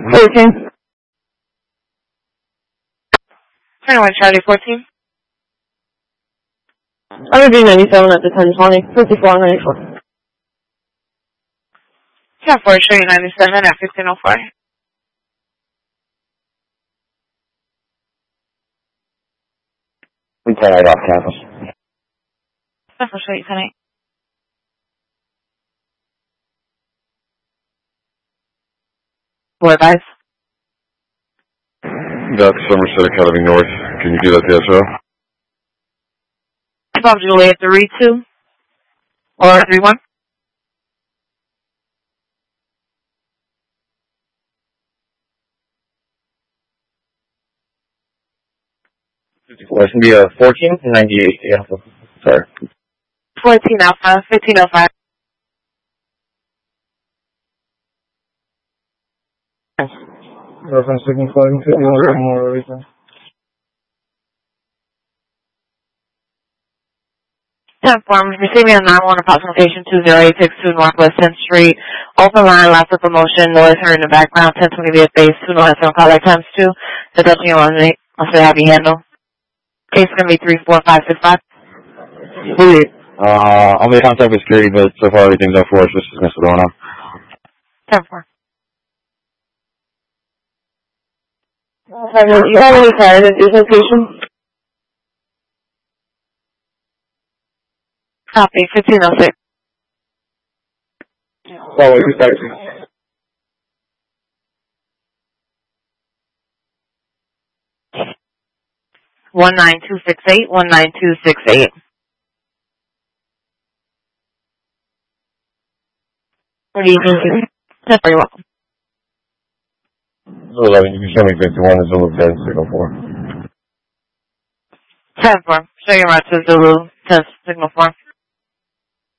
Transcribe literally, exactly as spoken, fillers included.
fourteen. twenty-one Charlie fourteen. I'm going to be ninety-seven at the ten twenty. fifty-four ninety-four. ten four, show you ninety-seven at fifteen oh four. We ten eight off campus. ten four, show you ten eight. Four guys. That's Somerset Academy North. Can you do that to S O? Bob Juliet three two or three one. Well, it's going to be a fourteen ninety-eight. Yeah. Sorry. fourteen Alpha, fifteen oh five. Reference signal flagging fifty-one more everything. ten four, receiving a nine one approximation two zero eight six two Northwest tenth Street. Open line, lots of promotion, noise heard in the background, ten twenty via base, two noise on call like times two. The Dutch you want to also have you handle. Case going to be three four five six five. Sweet. Uh, I'll make contact with security, but so far everything's up for us. This is what's going on. ten four. You have any card at this location? Copy, fifteen oh six. Oh, wait, two seconds. one nine two six eight, one nine two six eight. What do you think? That's very welcome. eleven, you can show me fifty-one is Zulu ten, signal four. ten four. Show your right to Zulu, test signal four.